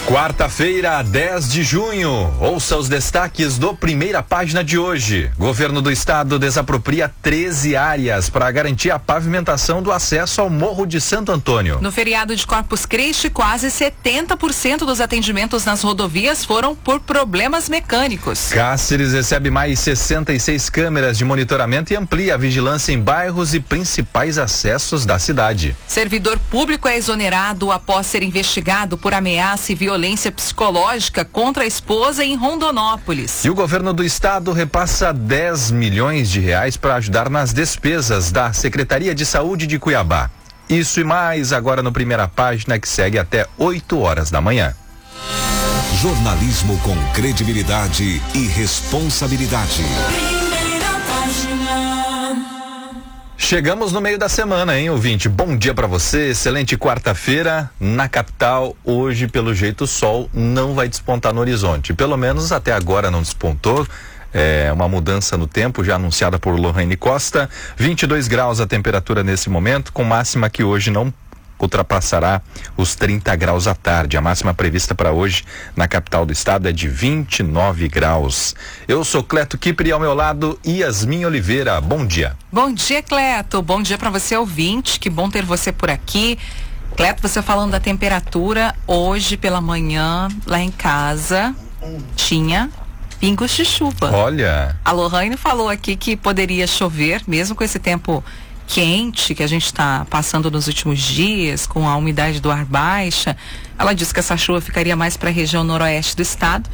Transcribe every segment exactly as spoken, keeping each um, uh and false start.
Quarta-feira, dez de junho. Ouça os destaques do Primeira Página de hoje. Governo do Estado desapropria treze áreas para garantir a pavimentação do acesso ao Morro de Santo Antônio. No feriado de Corpus Christi, quase setenta por cento dos atendimentos nas rodovias foram por problemas mecânicos. Cáceres recebe mais sessenta e seis câmeras de monitoramento e amplia a vigilância em bairros e principais acessos da cidade. Servidor público é exonerado após ser investigado por ameaça e violência violência psicológica contra a esposa em Rondonópolis. E o governo do estado repassa dez milhões de reais para ajudar nas despesas da Secretaria de Saúde de Cuiabá. Isso e mais agora no Primeira Página, que segue até oito horas da manhã. Jornalismo com credibilidade e responsabilidade. Chegamos no meio da semana, hein, ouvinte? Bom dia pra você, excelente quarta-feira na capital. Hoje, pelo jeito, o sol não vai despontar no horizonte. Pelo menos até agora não despontou. É uma mudança no tempo já anunciada por Lohane Costa. vinte e dois graus a temperatura nesse momento, com máxima que hoje não ultrapassará os trinta graus à tarde. A máxima prevista para hoje na capital do estado é de vinte e nove graus. Eu sou Cleto Kipri, ao meu lado Yasmin Oliveira. Bom dia. Bom dia, Cleto. Bom dia para você, ouvinte. Que bom ter você por aqui. Cleto, você falando da temperatura, hoje pela manhã lá em casa tinha pingos de chuva. Olha. A Lohane falou aqui que poderia chover, mesmo com esse tempo quente que a gente está passando nos últimos dias, com a umidade do ar baixa. Ela disse que essa chuva ficaria mais para a região noroeste do estado,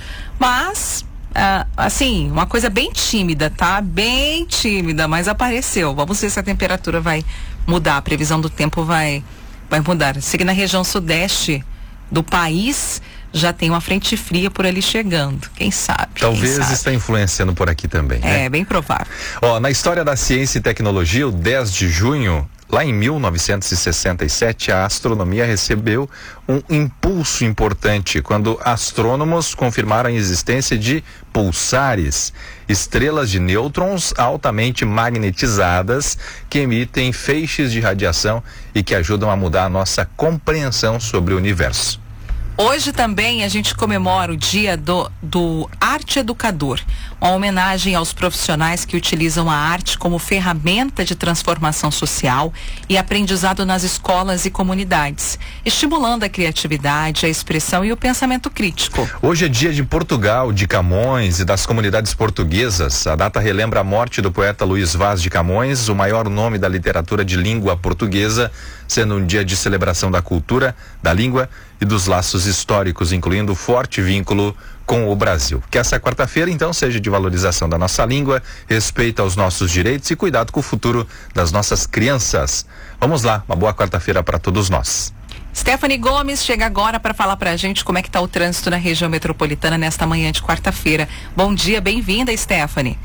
mas ah, assim, uma coisa bem tímida, tá? Bem tímida, mas apareceu. Vamos ver se a temperatura vai mudar, a previsão do tempo vai, vai mudar. Seguindo na região sudeste do país, já tem uma frente fria por ali chegando, quem sabe? Talvez quem sabe? está influenciando por aqui também, né? É, bem provável. Ó, na história da ciência e tecnologia, o dez de junho, lá em mil novecentos e sessenta e sete, a astronomia recebeu um impulso importante quando astrônomos confirmaram a existência de pulsares, estrelas de nêutrons altamente magnetizadas que emitem feixes de radiação e que ajudam a mudar a nossa compreensão sobre o universo. Hoje também a gente comemora o dia do, do Arte Educador, uma homenagem aos profissionais que utilizam a arte como ferramenta de transformação social e aprendizado nas escolas e comunidades, estimulando a criatividade, a expressão e o pensamento crítico. Hoje é dia de Portugal, de Camões e das comunidades portuguesas. A data relembra a morte do poeta Luís Vaz de Camões, o maior nome da literatura de língua portuguesa, sendo um dia de celebração da cultura, da língua e dos laços históricos, incluindo o forte vínculo com o Brasil. Que essa quarta-feira, então, seja de valorização da nossa língua, respeito aos nossos direitos e cuidado com o futuro das nossas crianças. Vamos lá, uma boa quarta-feira para todos nós. Stephanie Gomes chega agora para falar para a gente como é que está o trânsito na região metropolitana nesta manhã de quarta-feira. Bom dia, bem-vinda, Stephanie.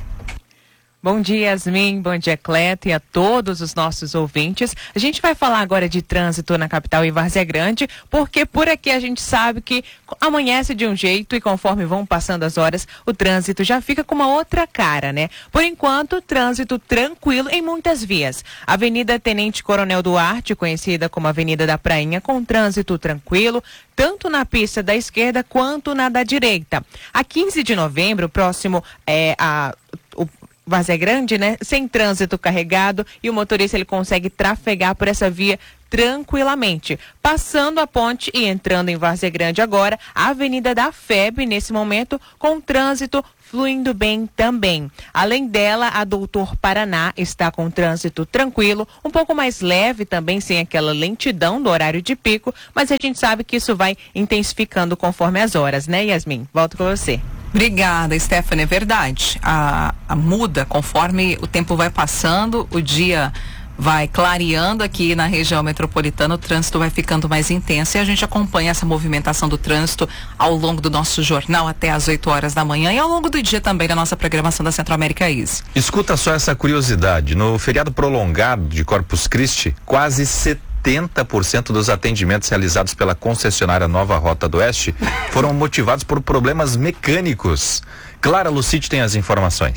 Bom dia, Yasmin, bom dia, Cleto, e a todos os nossos ouvintes. A gente vai falar agora de trânsito na capital e Várzea Grande, porque por aqui a gente sabe que amanhece de um jeito e conforme vão passando as horas, o trânsito já fica com uma outra cara, né? Por enquanto, trânsito tranquilo em muitas vias. Avenida Tenente Coronel Duarte, conhecida como Avenida da Prainha, com trânsito tranquilo, tanto na pista da esquerda quanto na da direita. A quinze de novembro, próximo é, a... O, Várzea Grande, né? Sem trânsito carregado e o motorista ele consegue trafegar por essa via tranquilamente. Passando a ponte e entrando em Várzea Grande agora, a Avenida da F E B nesse momento com trânsito fluindo bem também. Além dela, a Doutor Paraná está com trânsito tranquilo, um pouco mais leve também, sem aquela lentidão do horário de pico, mas a gente sabe que isso vai intensificando conforme as horas, né, Yasmin? Volto com você. Obrigada, Stephanie. É verdade. A, a muda conforme o tempo vai passando, o dia vai clareando aqui na região metropolitana, o trânsito vai ficando mais intenso e a gente acompanha essa movimentação do trânsito ao longo do nosso jornal até às oito horas da manhã e ao longo do dia também na nossa programação da Centro-América Easy. Escuta só essa curiosidade. No feriado prolongado de Corpus Christi, quase setenta por cento dos atendimentos realizados pela concessionária Nova Rota do Oeste foram motivados por problemas mecânicos. Clara Lucite tem as informações.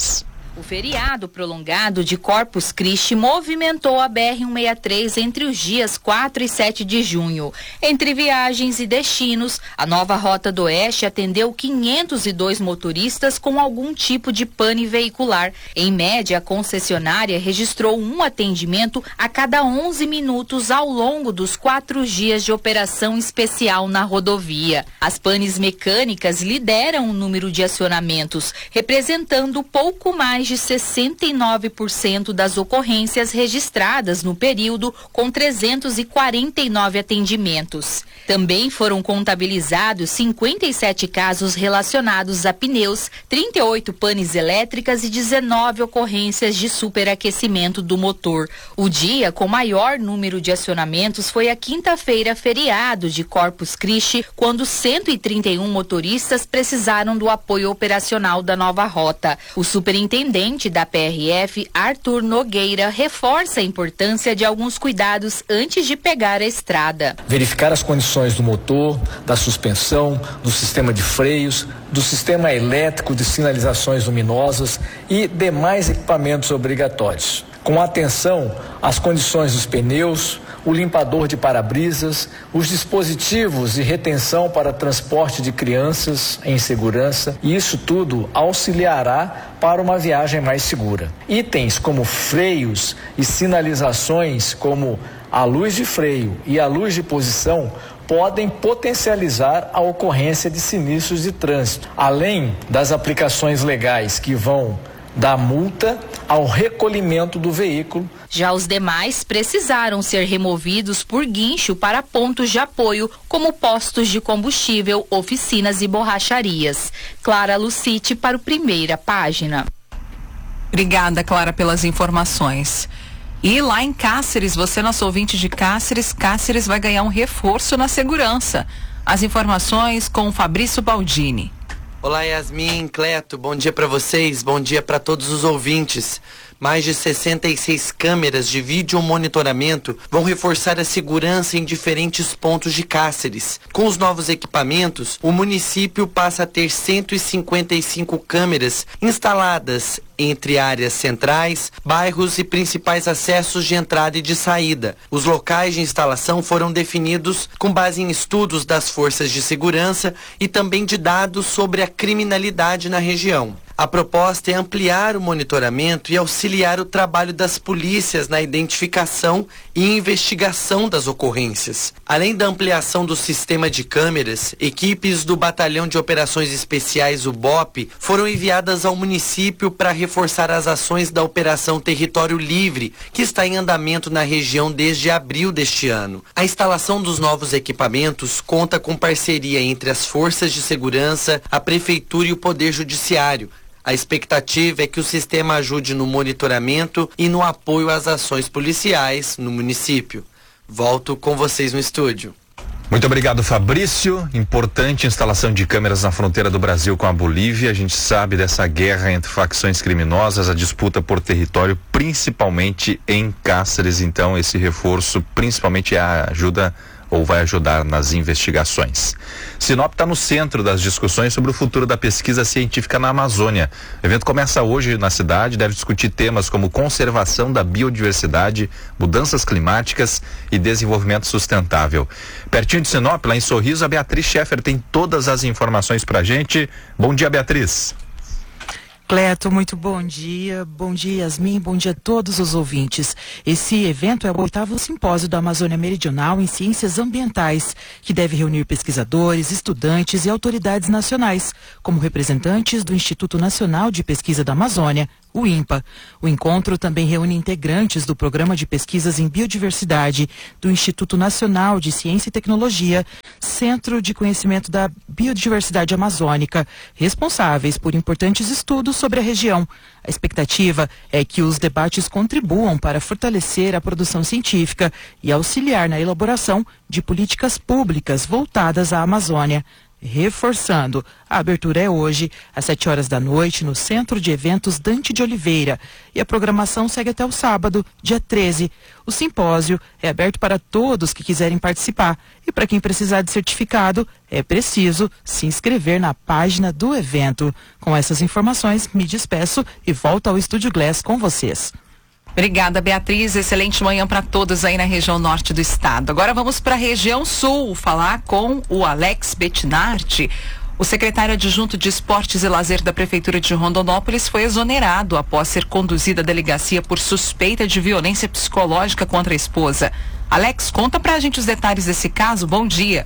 O feriado prolongado de Corpus Christi movimentou a B R cento e sessenta e três entre os dias quatro e sete de junho. Entre viagens e destinos, a nova Rota do Oeste atendeu quinhentos e dois motoristas com algum tipo de pane veicular. Em média, a concessionária registrou um atendimento a cada onze minutos ao longo dos quatro dias de operação especial na rodovia. As panes mecânicas lideram o número de acionamentos, representando pouco mais de sessenta e nove por cento das ocorrências registradas no período, com trezentos e quarenta e nove atendimentos. Também foram contabilizados cinquenta e sete casos relacionados a pneus, trinta e oito panes elétricas e dezenove ocorrências de superaquecimento do motor. O dia com maior número de acionamentos foi a quinta-feira, feriado de Corpus Christi, quando cento e trinta e um motoristas precisaram do apoio operacional da nova rota. O superintendente da P R F, Arthur Nogueira, reforça a importância de alguns cuidados antes de pegar a estrada. Verificar as condições do motor, da suspensão, do sistema de freios, do sistema elétrico de sinalizações luminosas e demais equipamentos obrigatórios. Com atenção às condições dos pneus, o limpador de para-brisas, os dispositivos de retenção para transporte de crianças em segurança, e isso tudo auxiliará para uma viagem mais segura. Itens como freios e sinalizações como a luz de freio e a luz de posição podem potencializar a ocorrência de sinistros de trânsito, além das aplicações legais que vão da multa ao recolhimento do veículo. Já os demais precisaram ser removidos por guincho para pontos de apoio, como postos de combustível, oficinas e borracharias. Clara Lucite para o Primeira Página. Obrigada, Clara, pelas informações. E lá em Cáceres, você, nosso ouvinte de Cáceres, Cáceres vai ganhar um reforço na segurança. As informações com o Fabrício Baldini. Olá, Yasmin, Cleto, bom dia para vocês, bom dia para todos os ouvintes. Mais de sessenta e seis câmeras de vídeo monitoramento vão reforçar a segurança em diferentes pontos de Cáceres. Com os novos equipamentos, o município passa a ter cento e cinquenta e cinco câmeras instaladas entre áreas centrais, bairros e principais acessos de entrada e de saída. Os locais de instalação foram definidos com base em estudos das forças de segurança e também de dados sobre a criminalidade na região. A proposta é ampliar o monitoramento e auxiliar o trabalho das polícias na identificação e investigação das ocorrências. Além da ampliação do sistema de câmeras, equipes do Batalhão de Operações Especiais, o B O P, foram enviadas ao município para reforçar as ações da Operação Território Livre, que está em andamento na região desde abril deste ano. A instalação dos novos equipamentos conta com parceria entre as forças de segurança, a Prefeitura e o Poder Judiciário. A expectativa é que o sistema ajude no monitoramento e no apoio às ações policiais no município. Volto com vocês no estúdio. Muito obrigado, Fabrício. Importante instalação de câmeras na fronteira do Brasil com a Bolívia. A gente sabe dessa guerra entre facções criminosas, a disputa por território, principalmente em Cáceres. Então, esse reforço principalmente ajuda ou vai ajudar nas investigações. Sinop está no centro das discussões sobre o futuro da pesquisa científica na Amazônia. O evento começa hoje na cidade, deve discutir temas como conservação da biodiversidade, mudanças climáticas e desenvolvimento sustentável. Pertinho de Sinop, lá em Sorriso, a Beatriz Scheffer tem todas as informações pra gente. Bom dia, Beatriz. Cleto, muito bom dia. Bom dia, Yasmin. Bom dia a todos os ouvintes. Esse evento é o oitavo simpósio da Amazônia Meridional em Ciências Ambientais, que deve reunir pesquisadores, estudantes e autoridades nacionais, como representantes do Instituto Nacional de Pesquisa da Amazônia, o INPA. O encontro também reúne integrantes do Programa de Pesquisas em Biodiversidade do Instituto Nacional de Ciência e Tecnologia, Centro de Conhecimento da Biodiversidade Amazônica, responsáveis por importantes estudos sobre a região. A expectativa é que os debates contribuam para fortalecer a produção científica e auxiliar na elaboração de políticas públicas voltadas à Amazônia. Reforçando, a abertura é hoje, às sete horas da noite, no Centro de Eventos Dante de Oliveira. E a programação segue até o sábado, dia treze. O simpósio é aberto para todos que quiserem participar. E para quem precisar de certificado, é preciso se inscrever na página do evento. Com essas informações, me despeço e volto ao Estúdio Glass com vocês. Obrigada, Beatriz. Excelente manhã para todos aí na região norte do estado. Agora vamos para a região sul falar com o Alex Bettinardi. O secretário adjunto de Esportes e Lazer da Prefeitura de Rondonópolis foi exonerado após ser conduzido à delegacia por suspeita de violência psicológica contra a esposa. Alex, conta pra gente os detalhes desse caso. Bom dia.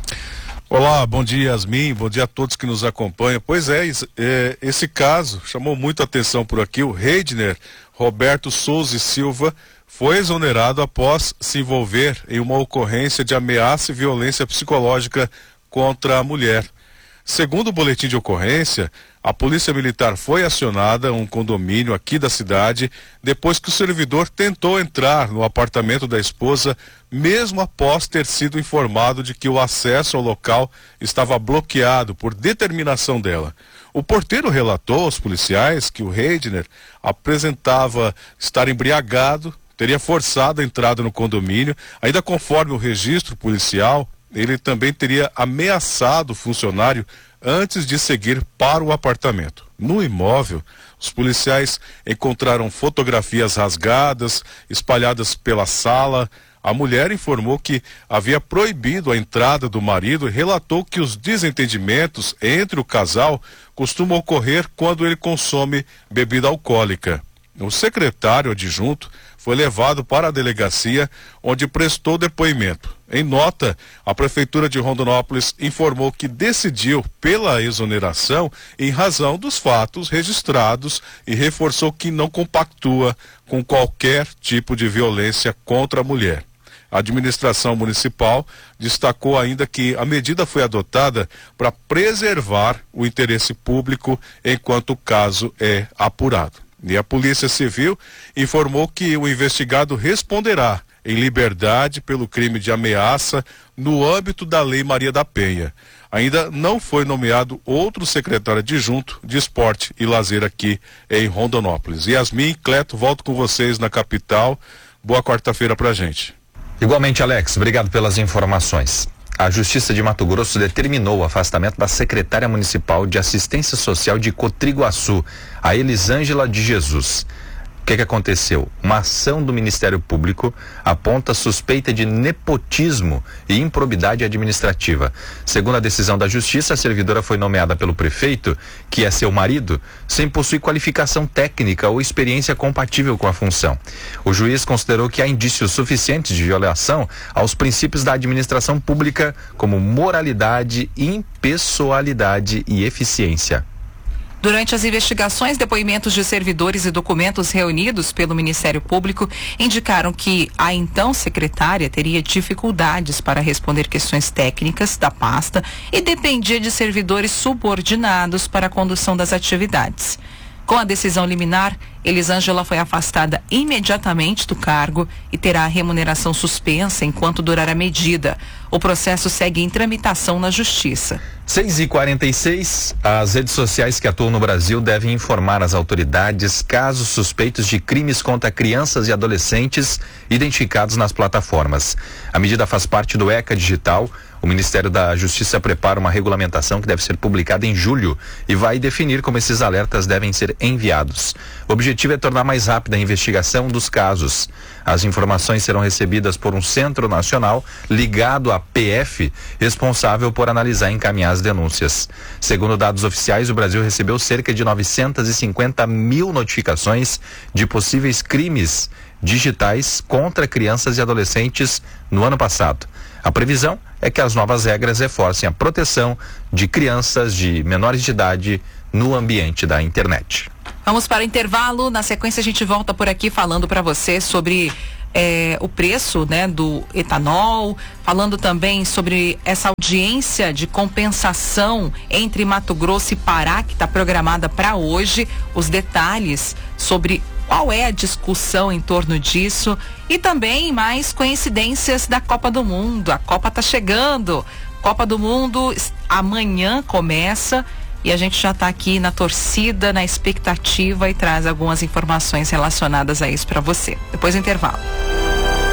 Olá, bom dia, Yasmin, bom dia a todos que nos acompanham. Pois é, é esse caso chamou muita atenção por aqui. O Reidner Roberto Souza e Silva foi exonerado após se envolver em uma ocorrência de ameaça e violência psicológica contra a mulher. Segundo o boletim de ocorrência, a Polícia Militar foi acionada a um condomínio aqui da cidade depois que o servidor tentou entrar no apartamento da esposa, mesmo após ter sido informado de que o acesso ao local estava bloqueado por determinação dela. O porteiro relatou aos policiais que o Reidner apresentava estar embriagado, teria forçado a entrada no condomínio. Ainda conforme o registro policial, ele também teria ameaçado o funcionário antes de seguir para o apartamento. No imóvel, os policiais encontraram fotografias rasgadas, espalhadas pela sala. A mulher informou que havia proibido a entrada do marido e relatou que os desentendimentos entre o casal costumam ocorrer quando ele consome bebida alcoólica. O secretário adjunto foi levado para a delegacia, onde prestou depoimento. Em nota, a Prefeitura de Rondonópolis informou que decidiu pela exoneração em razão dos fatos registrados e reforçou que não compactua com qualquer tipo de violência contra a mulher. A administração municipal destacou ainda que a medida foi adotada para preservar o interesse público enquanto o caso é apurado. E a Polícia Civil informou que o investigado responderá em liberdade pelo crime de ameaça no âmbito da Lei Maria da Penha. Ainda não foi nomeado outro secretário adjunto de Esporte e Lazer aqui em Rondonópolis. Yasmin, Cleto, volto com vocês na capital. Boa quarta-feira pra gente. Igualmente, Alex, obrigado pelas informações. A Justiça de Mato Grosso determinou o afastamento da secretária municipal de Assistência Social de Cotriguaçu, a Elisângela de Jesus. O que que aconteceu? Uma ação do Ministério Público aponta suspeita de nepotismo e improbidade administrativa. Segundo a decisão da Justiça, a servidora foi nomeada pelo prefeito, que é seu marido, sem possuir qualificação técnica ou experiência compatível com a função. O juiz considerou que há indícios suficientes de violação aos princípios da administração pública, como moralidade, impessoalidade e eficiência. Durante as investigações, depoimentos de servidores e documentos reunidos pelo Ministério Público indicaram que a então secretária teria dificuldades para responder questões técnicas da pasta e dependia de servidores subordinados para a condução das atividades. Com a decisão liminar, Elisângela foi afastada imediatamente do cargo e terá a remuneração suspensa enquanto durar a medida. O processo segue em tramitação na Justiça. seis e quarenta e seis, as redes sociais que atuam no Brasil devem informar as autoridades casos suspeitos de crimes contra crianças e adolescentes identificados nas plataformas. A medida faz parte do ECA Digital. O Ministério da Justiça prepara uma regulamentação que deve ser publicada em julho e vai definir como esses alertas devem ser enviados. O objetivo é tornar mais rápida a investigação dos casos. As informações serão recebidas por um centro nacional ligado à P F, responsável por analisar e encaminhar as denúncias. Segundo dados oficiais, o Brasil recebeu cerca de novecentas e cinquenta mil notificações de possíveis crimes digitais contra crianças e adolescentes no ano passado. A previsão é que as novas regras reforcem a proteção de crianças de menores de idade no ambiente da internet. Vamos para o intervalo. Na sequência, a gente volta por aqui falando para você sobre é, o preço, né, do etanol, falando também sobre essa audiência de compensação entre Mato Grosso e Pará, que está programada para hoje, os detalhes sobre qual é a discussão em torno disso e também mais coincidências da Copa do Mundo. A Copa está chegando. Copa do Mundo amanhã começa e a gente já está aqui na torcida, na expectativa e traz algumas informações relacionadas a isso para você. Depois do intervalo.